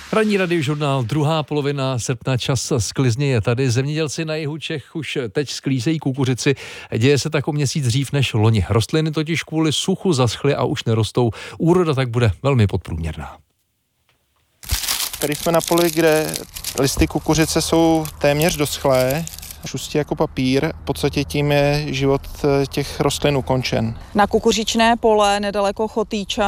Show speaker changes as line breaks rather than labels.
Ranní radiožurnál, druhá polovina srpna, čas sklizně je tady. Zemědělci na jihu Čech už teď sklízejí kukuřici. Děje se tak o měsíc dřív než loni. Rostliny totiž kvůli suchu zaschly a už nerostou. Úroda tak bude velmi podprůměrná.
Tady jsme na poli, kde listy kukuřice jsou téměř doschlé, šustí jako papír. V podstatě tím je život těch rostlin ukončen.
Na kukuřičné pole nedaleko Chotýča